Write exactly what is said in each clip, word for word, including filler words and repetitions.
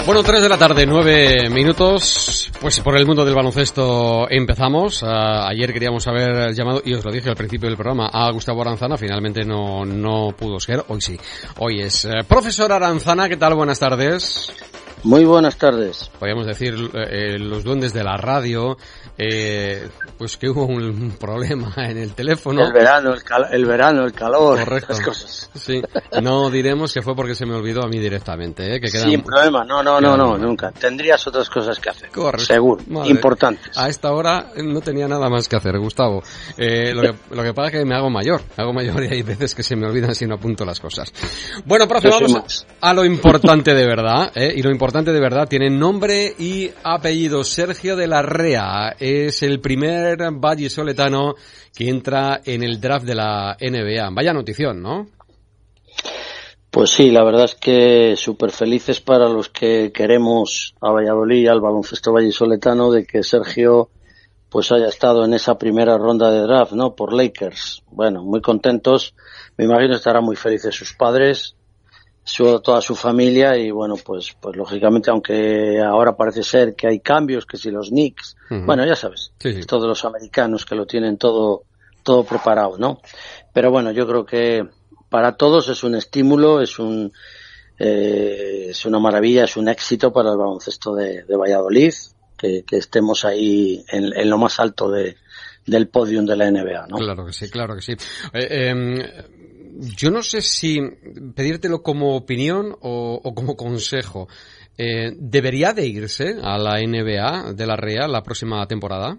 Bueno, tres de la tarde, nueve minutos. Pues por el mundo del baloncesto empezamos. Uh, ayer queríamos haber llamado, y os lo dije al principio del programa, a Gustavo Aranzana. Finalmente no, no pudo ser. Hoy sí. Hoy es uh, profesor Aranzana. ¿Qué tal? Buenas tardes. Muy buenas tardes. Podríamos decir, eh, los duendes de la radio, eh, pues que hubo un problema en el teléfono. El verano, el, cal- el verano, el calor, correcto. Las cosas. Sí, no diremos que fue porque se me olvidó a mí directamente, ¿eh? Que quedan, Sin problema, no, no, no, no, nunca. Tendrías otras cosas que hacer. Correcto. Seguro, Madre. Importantes. A esta hora no tenía nada más que hacer, Gustavo. Eh, lo, que, lo que pasa es que me hago mayor, me hago mayor y hay veces que se me olvidan si no apunto las cosas. Bueno, profe, vamos a lo importante de verdad, ¿eh? Y lo importante de verdad tiene nombre y apellido. Sergio de la Rea es el primer vallisoletano que entra en el draft de la N B A. Vaya notición, ¿no? Pues sí, la verdad es que súper felices para los que queremos a Valladolid, al baloncesto vallisoletano, de que Sergio pues haya estado en esa primera ronda de draft, ¿no? Por Lakers. Bueno, muy contentos. Me imagino estarán muy felices sus padres, su, toda su familia y bueno, pues pues lógicamente, aunque ahora parece ser que hay cambios, que si los Knicks, uh-huh. bueno, ya sabes, sí, sí. Todos los americanos que lo tienen todo todo preparado, ¿no? Pero bueno, yo creo que para todos es un estímulo, es un eh, es una maravilla, es un éxito para el baloncesto de, de Valladolid, que, que estemos ahí en, en lo más alto de, del podium de la N B A, ¿no? Claro que sí, claro que sí. Eh, eh, yo no sé si pedírtelo como opinión o, o como consejo. Eh, ¿Debería de irse a la N B A de la Rea la próxima temporada?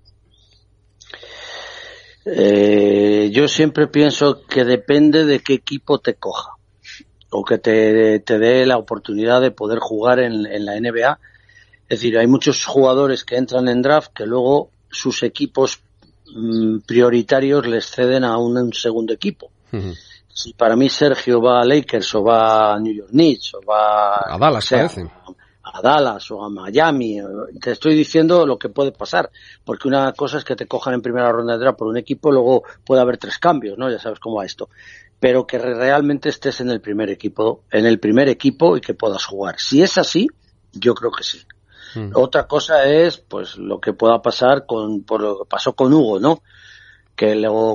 Eh, yo siempre pienso que depende de qué equipo te coja o que te, te dé la oportunidad de poder jugar en, en la N B A. Es decir, hay muchos jugadores que entran en draft que luego sus equipos mmm, prioritarios les ceden a un, un segundo equipo. Uh-huh. Si para mí Sergio va a Lakers o va a New York Knicks o va a Dallas, sea, parece. a Dallas o a Miami, te estoy diciendo lo que puede pasar, porque una cosa es que te cojan en primera ronda de draft por un equipo, luego puede haber tres cambios, ¿no? Ya sabes cómo va esto. Pero que realmente estés en el primer equipo, en el primer equipo y que puedas jugar. Si es así, yo creo que sí. Mm. Otra cosa es, pues, lo que pueda pasar con, por lo que pasó con Hugo, ¿no? Que luego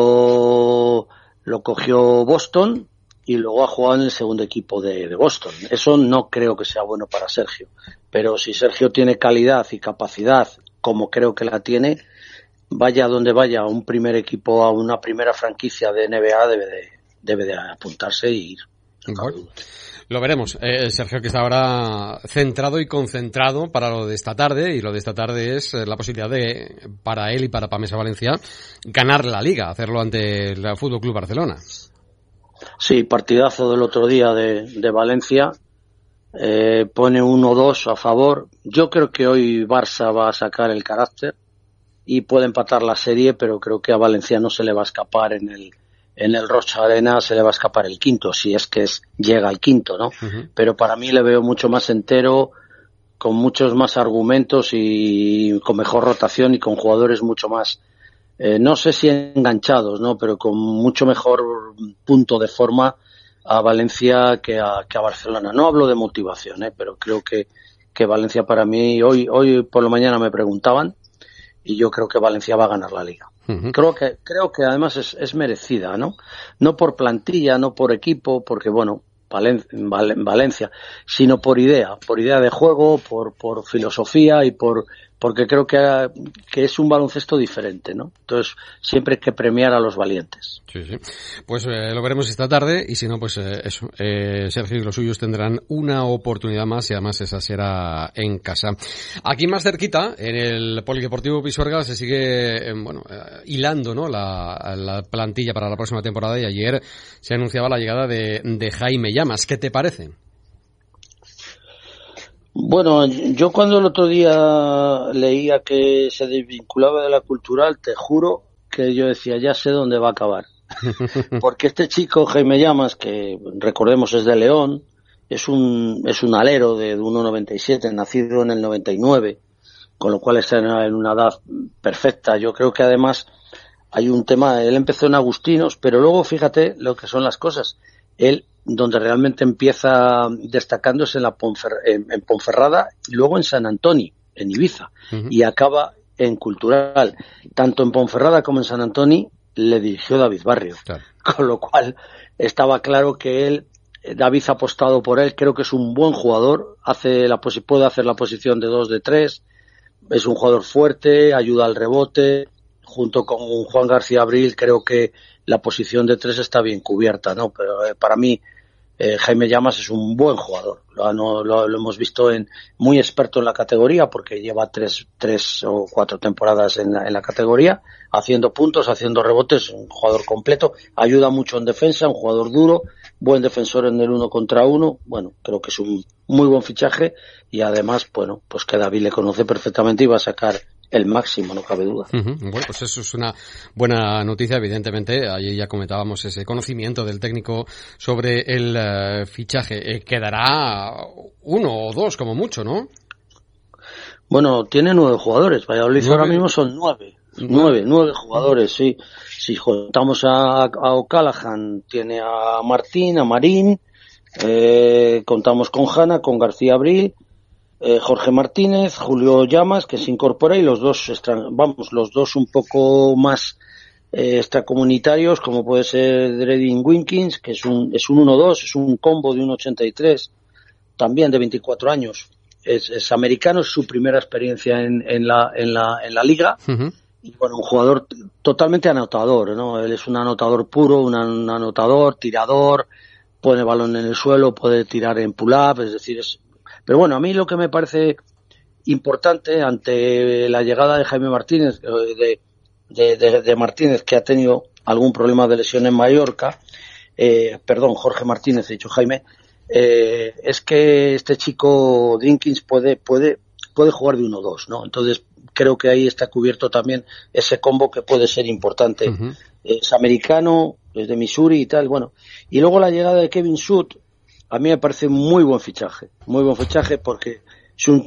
cogió, lo cogió Boston y luego ha jugado en el segundo equipo de, de Boston. Eso no creo que sea bueno para Sergio. Pero si Sergio tiene calidad y capacidad, como creo que la tiene, vaya donde vaya, a un primer equipo, a una primera franquicia de N B A, debe de, debe de apuntarse y ir. Bueno, lo veremos. Eh, Sergio, que está ahora centrado y concentrado para lo de esta tarde, y lo de esta tarde es la posibilidad de, para él y para Pamesa Valencia, ganar la Liga, hacerlo ante el Fútbol Club Barcelona. Sí, partidazo del otro día de, de Valencia, eh, pone uno dos a favor. Yo creo que hoy Barça va a sacar el carácter y puede empatar la serie, pero creo que a Valencia no se le va a escapar en el en el Rocha Arena, se le va a escapar el quinto, si es que es, llega al quinto, ¿no? Uh-huh. Pero para mí le veo mucho más entero, con muchos más argumentos y con mejor rotación y con jugadores mucho más, eh, no sé si enganchados, ¿no? Pero con mucho mejor punto de forma a Valencia que a, que a Barcelona. No hablo de motivación, ¿eh? Pero creo que, que Valencia para mí, hoy, hoy por la mañana me preguntaban, y yo creo que Valencia va a ganar la Liga. Uh-huh. Creo que creo que además es, es merecida, ¿no? No por plantilla, no por equipo, porque bueno, Valen, Valen, Valencia, sino por idea, por idea de juego, por por filosofía y por porque creo que, que es un baloncesto diferente, ¿no? Entonces, siempre hay que premiar a los valientes. Sí, sí. Pues eh, lo veremos esta tarde, y si no, pues eh, eso. Eh, Sergio y los suyos tendrán una oportunidad más, y además esa será en casa. Aquí más cerquita, en el Polideportivo Pisuerga, se sigue, eh, bueno, eh, hilando, ¿no? La, la plantilla para la próxima temporada, y ayer se anunciaba la llegada de, de Jaime Llamas. ¿Qué te parece? Bueno, yo cuando el otro día leía que se desvinculaba de la Cultural, te juro que yo decía, ya sé dónde va a acabar. Porque este chico, Jaime Llamas, que recordemos es de León, es un es un alero de uno noventa y siete, nacido en el noventa y nueve, con lo cual está en una edad perfecta. Yo creo que además hay un tema, él empezó en Agustinos, pero luego fíjate lo que son las cosas. él donde realmente empieza destacándose en, la Ponfer, en, en Ponferrada y luego en San Antoni, en Ibiza, uh-huh. y acaba en Cultural. Tanto en Ponferrada como en San Antoni le dirigió David Barrio, claro. Con lo cual estaba claro que él, David ha apostado por él, creo que es un buen jugador, hace la posi- puede hacer la posición de dos, de tres, es un jugador fuerte, ayuda al rebote, junto con Juan García Abril creo que la posición de tres está bien cubierta, ¿no? Pero eh, para mí eh, Jaime Llamas es un buen jugador, lo, no, lo, lo hemos visto en muy experto en la categoría porque lleva tres, tres o cuatro temporadas en la, en la categoría, haciendo puntos, haciendo rebotes, un jugador completo, ayuda mucho en defensa, un jugador duro, buen defensor en el uno contra uno, bueno, creo que es un muy buen fichaje y además, bueno, pues que David le conoce perfectamente y va a sacar el máximo, no cabe duda. Uh-huh. Bueno, pues eso es una buena noticia, evidentemente. Allí ya comentábamos ese conocimiento del técnico sobre el uh, fichaje. Eh, quedará uno o dos como mucho, ¿no? Bueno, tiene nueve jugadores. Valladolid ahora mismo son nueve. Nueve, nueve jugadores, sí. Si juntamos a, a O'Callaghan, tiene a Martín, a Marín, eh, contamos con Hanna, con García Abril, Eh, Jorge Martínez, Julio Llamas, que se incorpora, y los dos, extra, vamos, los dos un poco más eh, extracomunitarios, como puede ser Dredin Winkins, que es un es un uno dos, es un combo de uno ochenta y tres, también de veinticuatro años. Es, es americano, es su primera experiencia en, en la en la en la liga. Uh-huh. Y bueno, un jugador totalmente anotador, ¿no? Él es un anotador puro, un, un anotador, tirador, pone balón en el suelo, puede tirar en pull-up, es decir, es Pero bueno, a mí lo que me parece importante ante la llegada de Jaime Martínez, de, de, de, de Martínez, que ha tenido algún problema de lesión en Mallorca, eh, perdón, Jorge Martínez, he dicho Jaime, eh, es que este chico Drinkins puede, puede, puede jugar de uno dos, ¿no? Entonces creo que ahí está cubierto también ese combo que puede ser importante. Uh-huh. Es americano, es de Missouri y tal, bueno. Y luego la llegada de Kevin Schutt, a mí me parece muy buen fichaje, muy buen fichaje porque es un,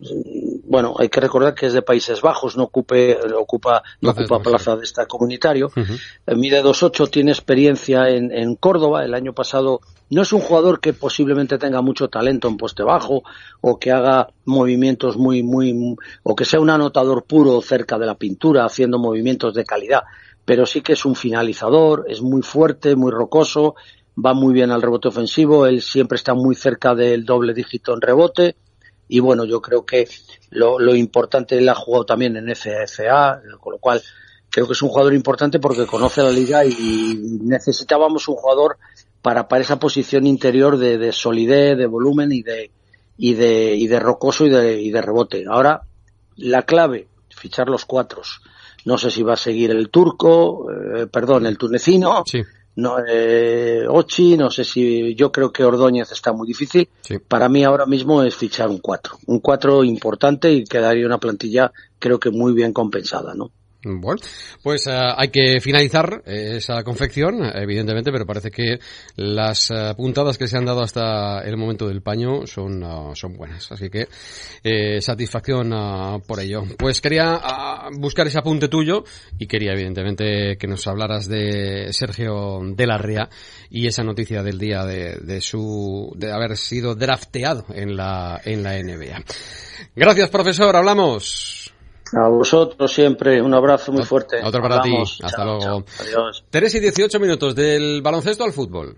bueno, hay que recordar que es de Países Bajos, no ocupe, ocupa, no ocupa plaza de esta comunitario, uh-huh. mide dos ocho, tiene experiencia en, en Córdoba, el año pasado, no es un jugador que posiblemente tenga mucho talento en poste bajo, o que haga movimientos muy, muy, o que sea un anotador puro cerca de la pintura, haciendo movimientos de calidad, pero sí que es un finalizador, es muy fuerte, muy rocoso, va muy bien al rebote ofensivo, él siempre está muy cerca del doble dígito en rebote, y bueno, yo creo que lo, lo importante, él ha jugado también en F A F A, con lo cual creo que es un jugador importante porque conoce la liga y necesitábamos un jugador para, para esa posición interior de, de solidez, de volumen y de, y de, y de rocoso y de, y de rebote. Ahora, la clave, fichar los cuatros. No sé si va a seguir el turco, eh, perdón, el tunecino. Sí. No, eh, Ochi, no sé si, yo creo que Ordóñez está muy difícil. Sí. Para mí ahora mismo es fichar un cuatro, un cuatro importante y quedaría una plantilla creo que muy bien compensada, ¿no? Bueno, pues uh, hay que finalizar eh, esa confección, evidentemente, pero parece que las uh, puntadas que se han dado hasta el momento del paño son uh, son buenas, así que eh, satisfacción uh, por ello. Pues quería uh, buscar ese apunte tuyo y quería evidentemente que nos hablaras de Sergio de la Ría y esa noticia del día de, de su de haber sido drafteado en la en la N B A. Gracias, profesor, hablamos. A vosotros siempre, un abrazo muy fuerte. Otro para Hablamos. ti, hasta chao, luego. Chao. Adiós. tres y dieciocho minutos, del baloncesto al fútbol.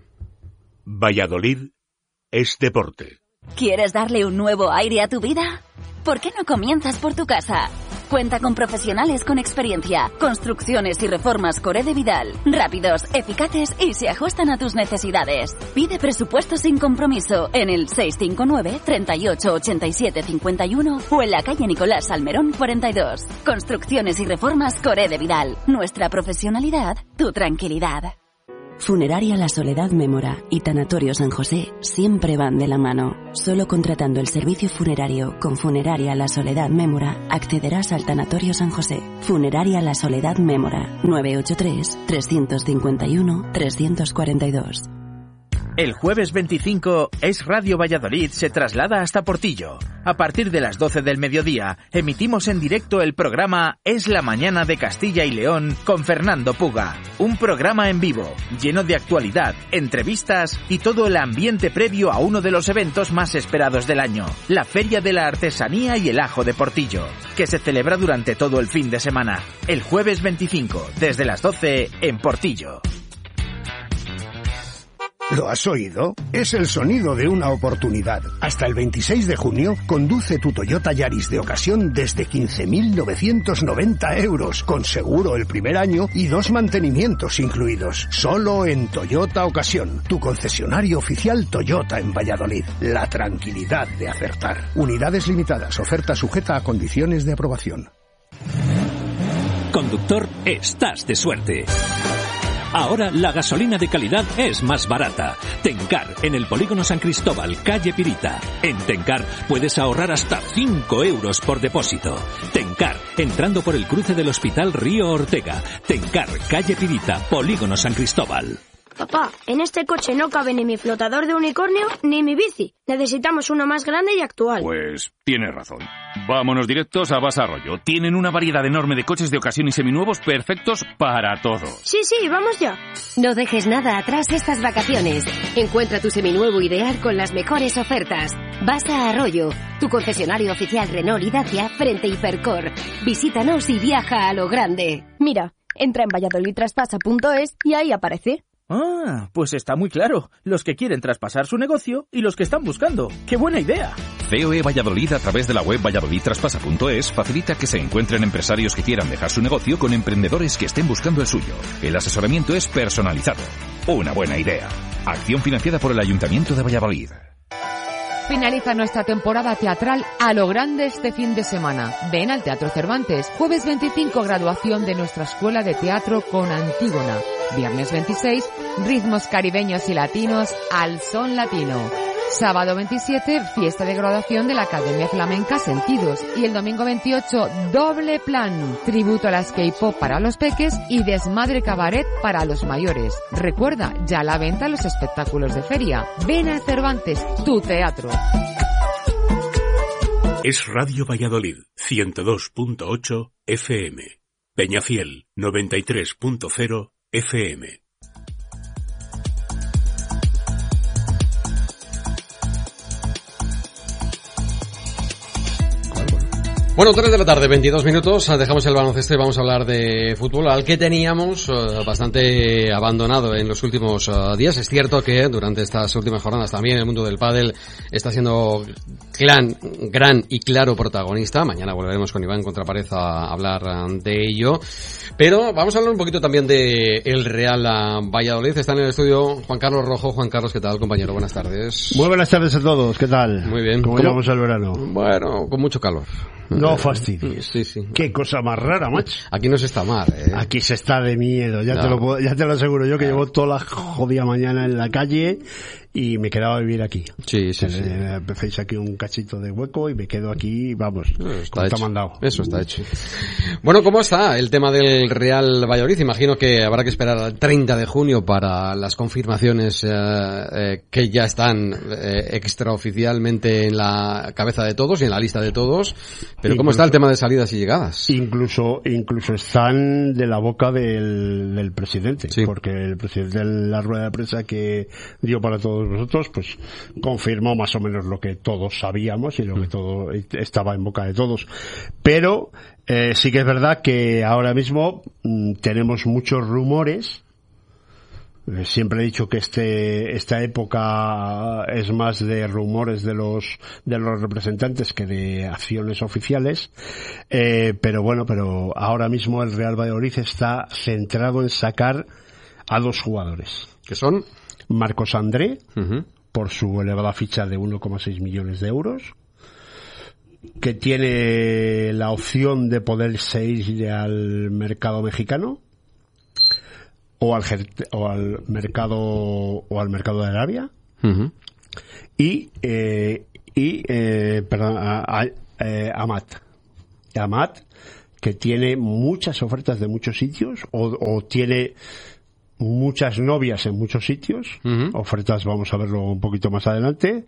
Valladolid es deporte. ¿Quieres darle un nuevo aire a tu vida? ¿Por qué no comienzas por tu casa? Cuenta con profesionales con experiencia, construcciones y reformas Coré de Vidal, rápidos, eficaces y se ajustan a tus necesidades. Pide presupuesto sin compromiso en el seis cinco nueve, treinta y ocho, ochenta y siete, cincuenta y uno o en la calle Nicolás Salmerón cuarenta y dos. Construcciones y reformas Coré de Vidal. Nuestra profesionalidad, tu tranquilidad. Funeraria La Soledad Mémora y Tanatorio San José siempre van de la mano. Solo contratando el servicio funerario con Funeraria La Soledad Mémora accederás al Tanatorio San José. Funeraria La Soledad Mémora, nueve ocho tres, tres cinco uno, tres cuatro dos. El jueves veinticinco, Es Radio Valladolid se traslada hasta Portillo. A partir de las doce del mediodía, emitimos en directo el programa Es la Mañana de Castilla y León con Fernando Puga. Un programa en vivo, lleno de actualidad, entrevistas y todo el ambiente previo a uno de los eventos más esperados del año, la Feria de la Artesanía y el Ajo de Portillo, que se celebra durante todo el fin de semana. El jueves veinticinco, desde las doce, en Portillo. ¿Lo has oído? Es el sonido de una oportunidad. Hasta el veintiséis de junio, conduce tu Toyota Yaris de ocasión desde quince mil novecientos noventa euros, con seguro el primer año y dos mantenimientos incluidos. Solo en Toyota Ocasión, tu concesionario oficial Toyota en Valladolid. La tranquilidad de acertar. Unidades limitadas, oferta sujeta a condiciones de aprobación. Conductor, estás de suerte. Ahora la gasolina de calidad es más barata. Tencar, en el Polígono San Cristóbal, calle Pirita. En Tencar puedes ahorrar hasta cinco euros por depósito. Tencar, entrando por el cruce del Hospital Río Ortega. Tencar, calle Pirita, Polígono San Cristóbal. Papá, en este coche no cabe ni mi flotador de unicornio ni mi bici. Necesitamos uno más grande y actual. Pues tienes razón. Vámonos directos a Basa Arroyo. Tienen una variedad enorme de coches de ocasión y seminuevos perfectos para todo. Sí, sí, vamos ya. No dejes nada atrás estas vacaciones. Encuentra tu seminuevo ideal con las mejores ofertas. Basa Arroyo, tu concesionario oficial Renault y Dacia frente a Hipercor. Visítanos y viaja a lo grande. Mira, entra en valladolid traspasa punto es y ahí aparece. Ah, pues está muy claro. Los que quieren traspasar su negocio y los que están buscando. ¡Qué buena idea! C O E Valladolid, a través de la web valladolid traspasa punto es, facilita que se encuentren empresarios que quieran dejar su negocio con emprendedores que estén buscando el suyo. El asesoramiento es personalizado. Una buena idea. Acción financiada por el Ayuntamiento de Valladolid. Finaliza nuestra temporada teatral a lo grande este fin de semana. Ven al Teatro Cervantes. Jueves veinticinco, graduación de nuestra Escuela de Teatro con Antígona. Viernes veintiséis, ritmos caribeños y latinos al son latino. Sábado veintisiete, fiesta de graduación de la Academia Flamenca Sentidos. Y el domingo veintiocho, doble plan. Tributo a las K-pop para los peques y desmadre cabaret para los mayores. Recuerda, ya a la venta los espectáculos de feria. Ven a Cervantes, tu teatro. Es Radio Valladolid, ciento dos punto ocho F M. Peñafiel, noventa y tres punto cero F M. Bueno, tres de la tarde, veintidós minutos, dejamos el baloncesto y vamos a hablar de fútbol, al que teníamos uh, bastante abandonado en los últimos uh, días. Es cierto que durante estas últimas jornadas también el mundo del pádel está siendo gran, gran y claro protagonista. Mañana volveremos con Iván Contrapared a hablar uh, de ello. Pero vamos a hablar un poquito también de el Real uh, Valladolid. Está en el estudio Juan Carlos Rojo. Juan Carlos, ¿qué tal, compañero? Buenas tardes. Muy buenas tardes a todos, ¿qué tal? Muy bien. ¿Cómo llevamos el verano? Bueno, con mucho calor. No fastidies. Sí, sí. Qué cosa más rara, macho. Aquí no se está mal, ¿eh? Aquí se está de miedo, ya, no. te, lo puedo, ya te lo aseguro yo, que llevo toda la jodida mañana en la calle y me quedaba a vivir aquí. Sí, sí, sí. Eh, empecéis aquí un cachito de hueco y me quedo aquí, vamos, está, está mandado. Eso está hecho. Bueno, ¿cómo está el tema del Real Valladolid? Imagino que habrá que esperar al treinta de junio para las confirmaciones eh, eh, que ya están eh, extraoficialmente en la cabeza de todos y en la lista de todos. Pero ¿cómo incluso, está el tema de salidas y llegadas? Incluso incluso están de la boca del, del presidente, sí. Porque el presidente de la rueda de prensa que dio para todos nosotros, pues confirmó más o menos lo que todos sabíamos y lo que todo estaba en boca de todos. Pero eh, sí que es verdad que ahora mismo mmm, tenemos muchos rumores. Siempre he dicho que este esta época es más de rumores de los de los representantes que de acciones oficiales, eh, pero bueno, pero ahora mismo el Real Valladolid está centrado en sacar a dos jugadores, que son Marcos André, uh-huh. por su elevada ficha de uno coma seis millones de euros, que tiene la opción de poder ir al mercado mexicano o al o al mercado o al mercado de Arabia, uh-huh. y eh, y eh, perdón a, a, eh, Amat Amat que tiene muchas ofertas de muchos sitios o, o tiene muchas novias en muchos sitios, uh-huh. ofertas, vamos a verlo un poquito más adelante,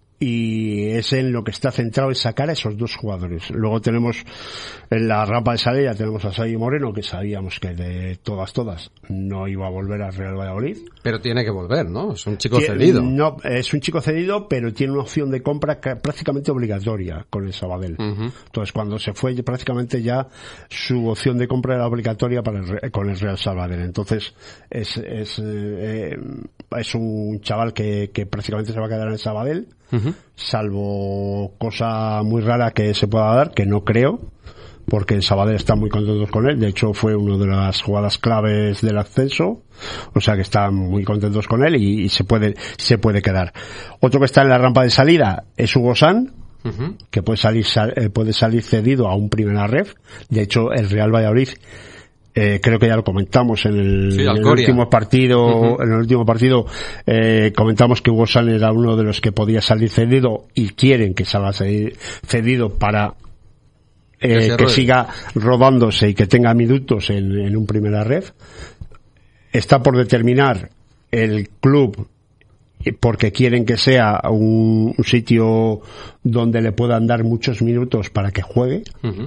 y es en lo que está centrado en sacar a esos dos jugadores. Luego tenemos en la rampa de salida tenemos a Sai Moreno, que sabíamos que de todas todas no iba a volver al Real Valladolid, pero tiene que volver, ¿no? Es un chico cedido. No, es un chico cedido, pero tiene una opción de compra prácticamente obligatoria con el Sabadell. Uh-huh. Entonces, cuando se fue, prácticamente ya su opción de compra era obligatoria para el, con el Real Sabadell. Entonces, es es eh, es un chaval que, que prácticamente se va a quedar en el Sabadell. Uh-huh. Salvo cosa muy rara que se pueda dar, que no creo, porque el Sabadell está muy contentos con él. De hecho, fue una de las jugadas claves del ascenso, o sea que están muy contentos con él y, y se puede se puede quedar. Otro que está en la rampa de salida es Hugo San, uh-huh. que puede salir sal, eh, puede salir cedido a un primera ref. De hecho, el Real Valladolid, Eh, creo que ya lo comentamos en el, sí, en el último partido, uh-huh. en el último partido, eh, comentamos que Hugo San era uno de los que podía salir cedido y quieren que salga cedido para eh, que, que siga rodándose y que tenga minutos en, en un primera ref. Está por determinar el club porque quieren que sea un, un sitio donde le puedan dar muchos minutos para que juegue. Uh-huh.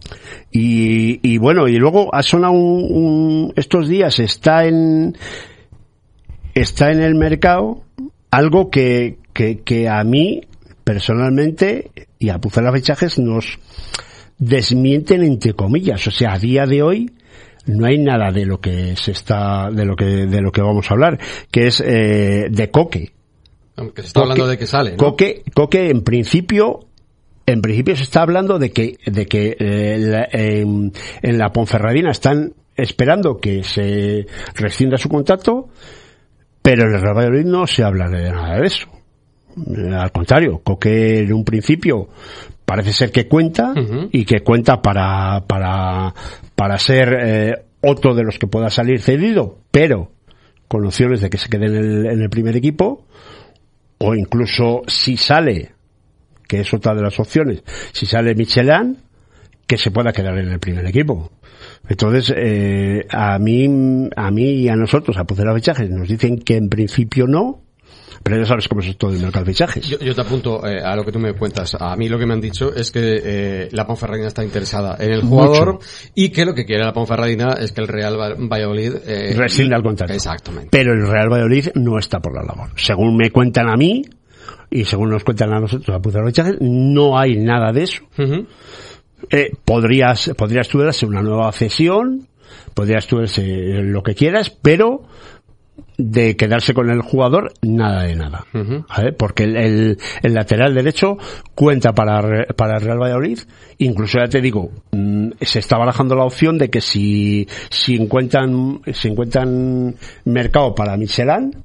Y, y bueno, y luego ha sonado un, un, estos días está en está en el mercado algo que, que, que a mí personalmente y a Pucela Fichajes nos desmienten entre comillas. O sea, a día de hoy no hay nada de lo que se está de lo que de lo que vamos a hablar, que es eh, de Coque. Aunque se está Coque, hablando de que sale, ¿no? Coque, Coque en principio En principio se está hablando de que de que eh, la, en, en la Ponferradina están esperando que se rescinda su contrato, pero en el Real Valladolid no se habla de nada de eso. Al contrario, Coque en un principio parece ser que cuenta uh-huh. y que cuenta para para para ser eh, otro de los que pueda salir cedido, pero con opciones de que se quede en el, en el primer equipo, o incluso si sale, que es otra de las opciones, si sale Michelin, que se pueda quedar en el primer equipo. Entonces, eh, a mí a mí y a nosotros, a Pucela Fichajes, nos dicen que en principio no, pero ya sabes cómo es esto del mercado de fichajes. Yo, yo te apunto eh, a lo que tú me cuentas. A mí lo que me han dicho es que eh, la Ponferradina está interesada en el jugador. Mucho. Y que lo que quiere la Ponferradina es que el Real Valladolid eh, rescinda el contrato. Exactamente. Pero el Real Valladolid no está por la labor. Según me cuentan a mí, y según nos cuentan a nosotros, a Pucela Fichajes, no hay nada de eso. Uh-huh. Eh, podrías, podría estudiarse una nueva cesión, podría estudiarse lo que quieras, pero de quedarse con el jugador, nada de nada. Uh-huh. ¿Vale? Porque el, el, el lateral derecho cuenta para, para el Real Valladolid. Incluso ya te digo, mmm, se está barajando la opción de que si, si encuentran, si encuentran mercado para Michelin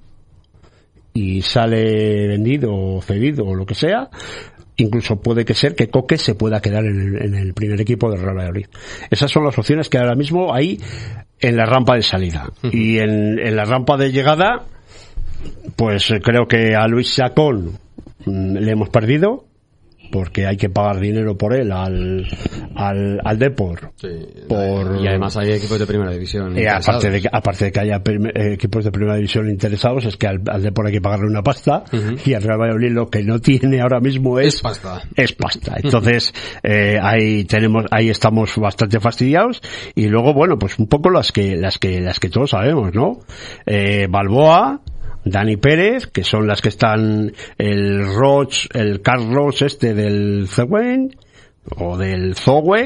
y sale vendido o cedido o lo que sea, incluso puede que ser que Coque se pueda quedar en el, en el primer equipo del Real Valladolid. Esas son las opciones que ahora mismo hay en la rampa de salida. Uh-huh. Y en, en la rampa de llegada, pues creo que a Luis Chacón mmm, le hemos perdido, porque hay que pagar dinero por él al al, al Depor. Sí, por, y además hay equipos de primera división eh, aparte de que aparte de que haya per, eh, equipos de primera división interesados, es que al, al Depor hay que pagarle una pasta. Uh-huh. Y al Real Valladolid lo que no tiene ahora mismo es, es pasta. Es pasta. Entonces eh, ahí tenemos ahí estamos bastante fastidiados. Y luego, bueno, pues un poco las que las que las que todos sabemos, ¿no? Eh, Balboa, Dani Pérez, que son las que están el Roch, el Carlos este del Zewen o del Zowe,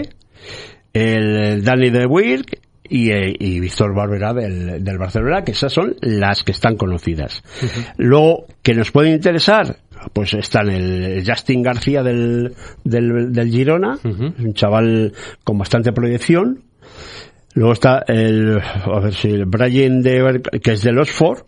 el Dani de Wirk y, y Víctor Barberá del, del Barcelona, que esas son las que están conocidas. Uh-huh. Luego, que nos pueden interesar, pues están el Justin García del, del, del Girona, uh-huh. un chaval con bastante proyección. Luego está el, a ver si el Brian de, que es del Oxford,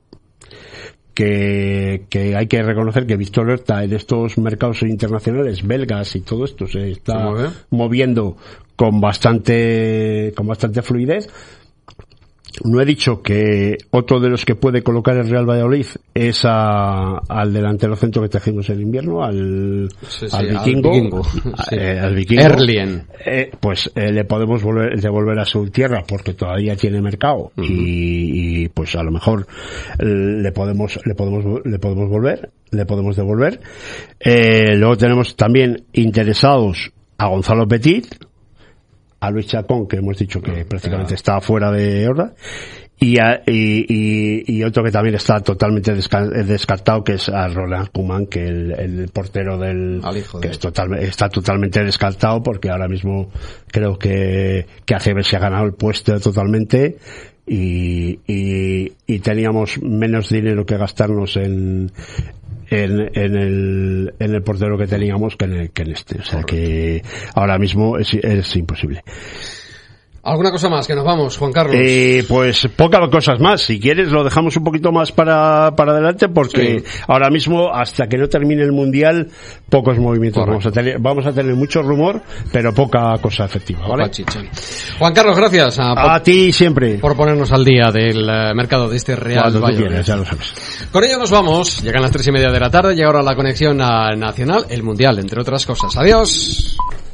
que, que hay que reconocer que Víctor Horta en estos mercados internacionales belgas y todo esto se está moviendo con bastante con bastante fluidez. No he dicho que otro de los que puede colocar el Real Valladolid es a, al delantero centro que trajimos en invierno, al, sí, sí, al vikingo, al vikingo, sí. eh, al vikingo. Erlien. Eh, pues eh, le podemos volver, devolver a su tierra porque todavía tiene mercado uh-huh. y, y pues a lo mejor le podemos, le podemos, le podemos volver, le podemos devolver. Eh, luego tenemos también interesados a Gonzalo Petit, a Luis Chacón, que hemos dicho que prácticamente está fuera de hora, y, a, y, y, y otro que también está totalmente desca- descartado, que es a Roland Koeman, que el, el portero del que es total, está totalmente descartado porque ahora mismo creo que, que A G B se ha ganado el puesto totalmente. Y, y, y teníamos menos dinero que gastarnos en en, en el en el portero que teníamos que en, el, que en este, o sea que ahora mismo es, es imposible. ¿Alguna cosa más? Que nos vamos, Juan Carlos. Eh, pues pocas cosas más. Si quieres lo dejamos un poquito más para, para adelante porque sí. Ahora mismo, hasta que no termine el Mundial, pocos movimientos. Vamos a tener, vamos a tener mucho rumor, pero poca cosa efectiva, ¿vale? Juan Carlos, gracias. A, a ti siempre. Por ponernos al día del uh, mercado de este Real Valladolid. Ya lo sabes. Con ello nos vamos. Llegan las tres y media de la tarde y ahora la conexión a Nacional, el Mundial, entre otras cosas. Adiós.